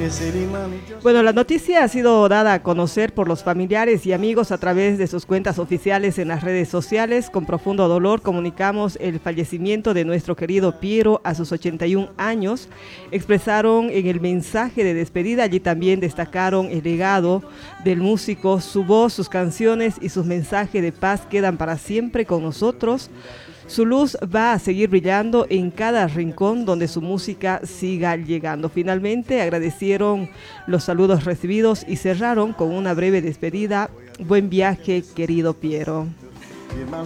Bueno, la noticia ha sido dada a conocer por los familiares y amigos a través de sus cuentas oficiales en las redes sociales. Con profundo dolor comunicamos el fallecimiento de nuestro querido Piero a sus 81 años. Expresaron en el mensaje de despedida, allí también destacaron el legado del músico, su voz, sus canciones y sus mensajes de paz quedan para siempre con nosotros. Su luz va a seguir brillando en cada rincón donde su música siga llegando. Finalmente agradecieron los saludos recibidos y cerraron con una breve despedida. Buen viaje, querido Piero.